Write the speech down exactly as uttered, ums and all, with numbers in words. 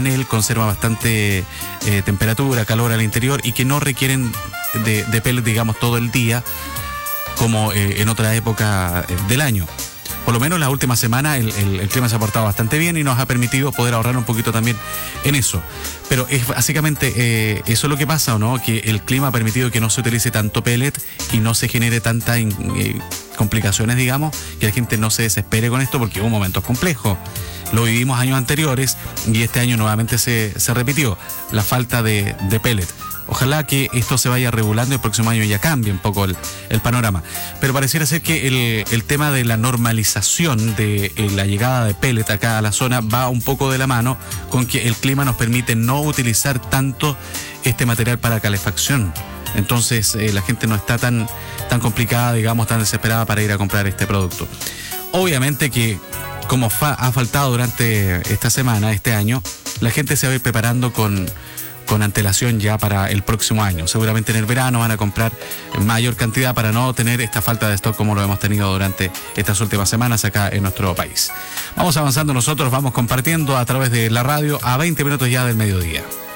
panel conserva bastante eh, temperatura, calor al interior y que no requieren de, de pellet, digamos, todo el día como eh, en otra época del año. Por lo menos la última semana el, el, el clima se ha portado bastante bien y nos ha permitido poder ahorrar un poquito también en eso. Pero es básicamente eh, eso es lo que pasa, ¿o no? Que el clima ha permitido que no se utilice tanto pellet y no se genere tantas eh, complicaciones, digamos, que la gente no se desespere con esto porque hubo momentos complejos. Lo vivimos años anteriores y este año nuevamente se, se repitió la falta de, de pellet. Ojalá que esto se vaya regulando y el próximo año ya cambie un poco el, el panorama. Pero pareciera ser que el, el tema de la normalización de eh, la llegada de pellet acá a la zona va un poco de la mano con que el clima nos permite no utilizar tanto este material para calefacción. Entonces eh, la gente no está tan, tan complicada, digamos, tan desesperada para ir a comprar este producto. Obviamente que como fa- ha faltado durante esta semana, este año, la gente se va a ir preparando con... con antelación ya para el próximo año. Seguramente en el verano van a comprar mayor cantidad para no tener esta falta de stock como lo hemos tenido durante estas últimas semanas acá en nuestro país. Vamos avanzando nosotros, vamos compartiendo a través de la radio a veinte minutos ya del mediodía.